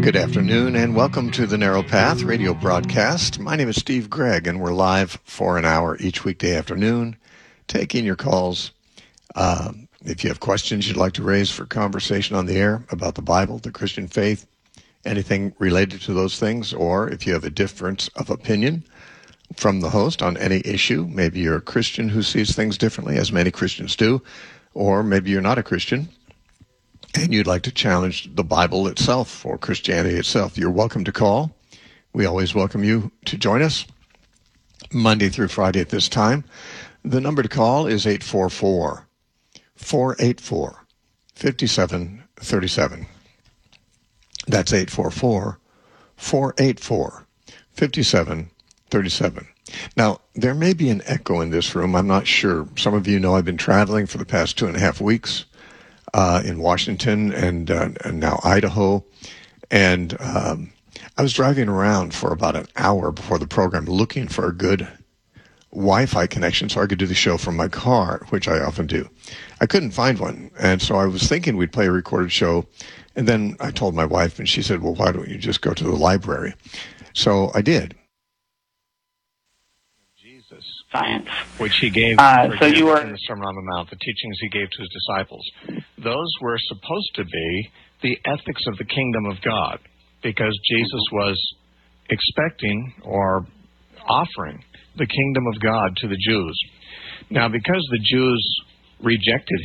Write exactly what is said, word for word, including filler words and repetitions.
Good afternoon, and welcome to the Narrow Path radio broadcast. My name is Steve Gregg, and we're live for an hour each weekday afternoon, taking your calls. Uh, if you have questions you'd like to raise for conversation on the air about the Bible, the Christian faith, anything related to those things, or if you have a difference of opinion from the host on any issue, maybe you're a Christian who sees things differently, as many Christians do, or maybe you're not a Christian, and you'd like to challenge the Bible itself or Christianity itself, you're welcome to call. We always welcome you to join us Monday through Friday at this time. The number to call is eight four four, four eight four, five seven three seven. That's eight four four, four eight four, five seven three seven. Now, there may be an echo in this room. I'm not sure. Some of you know I've been traveling for the past two and a half weeks. Uh, in Washington and, uh, and now Idaho. And um, I was driving around for about an hour before the program looking for a good Wi-Fi connection so I could do the show from my car, which I often do. I couldn't find one. And so I was thinking we'd play a recorded show. And then I told my wife, and she said, well, why don't you just go to the library? So I did. Science. Which he gave uh, so you were... in the Sermon on the Mount, the teachings he gave to his disciples. Those were supposed to be the ethics of the kingdom of God, because Jesus was expecting or offering the kingdom of God to the Jews. Now, because the Jews rejected